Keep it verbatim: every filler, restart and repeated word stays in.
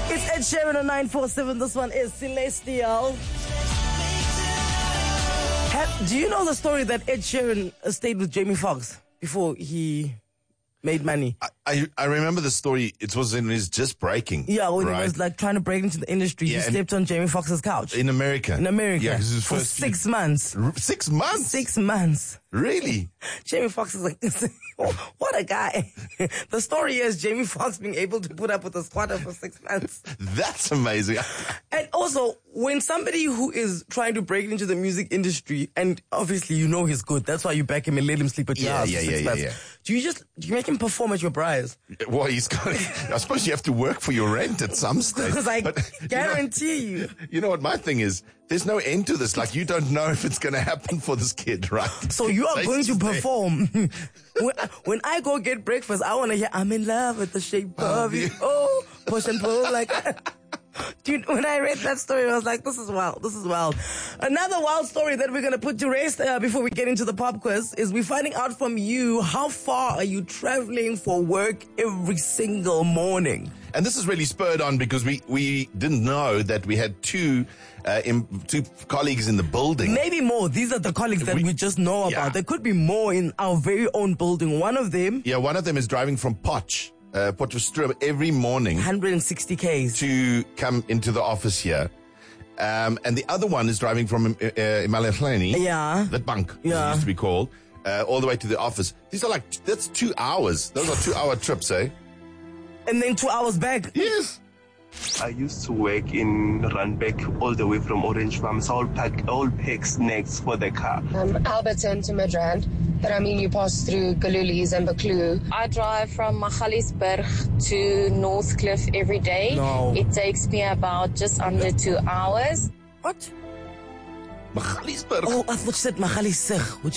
It's Ed Sheeran on nine four seven. This one is Celestial. Have, do you know the story that Ed Sheeran stayed with Jamie Foxx before he made money? I, I, I remember the story. It was in his just breaking. Yeah, when right? he was like trying to break into the industry, Yeah, he slept on Jamie Foxx's couch. In America. In America. Yeah, 'cause his for first six few- months. R- Six months? Six months. Really? Jamie Foxx is like, what a guy. The story is Jamie Foxx being able to put up with a squatter for six months. That's amazing. And also, when somebody who is trying to break into the music industry, and obviously you know he's good, that's why you back him and let him sleep at your Yeah, house yeah, for six yeah, yeah, months. yeah. Do you just, do you make him perform at your briars? Well, he's got, I suppose you have to work for your rent at some stage. Because I But, guarantee you know, you. You know what my thing is? There's no end to this. Like, you don't know if it's going to happen for this kid, right? So you are They going to just- perform. when, when I go get breakfast, I want to hear, I'm in love with the shape of you. Oh, push and pull like that. Dude, when I read that story, I was like, this is wild. This is wild. Another wild story that we're going to put to rest uh, before we get into the pop quiz is we're finding out from you, how far are you traveling for work every single morning? And this is really spurred on because we, we didn't know that we had two, uh, im- two colleagues in the building. Maybe more. These are the colleagues that we, We- just know about. Yeah. There could be more in our very own building. One of them, Yeah, one of them is driving from Potch, uh, Potchefstroom every morning one hundred sixty kays. to come into the office here. Um, and the other one is driving from uh, uh, Imalefleni, Yeah. the bank, as Yeah. it used to be called, uh, all the way to the office. These are like, that's two hours. Those are two hour trips, eh? And then two hours back. Yes. I used to work in Randbeck all the way from Orange Farm, so I'll pack, I'll pack snacks for the car. Um, Alberton to Midrand, but I mean you pass through Galulis and Baklu. I drive from Magaliesberg to Northcliffe every day. No. It takes me about just under two hours. What? Magaliesberg. Oh, I thought you said Magaliesberg, which